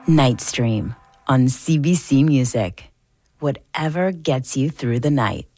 Night Stream on CBC Music. Whatever gets you through the night.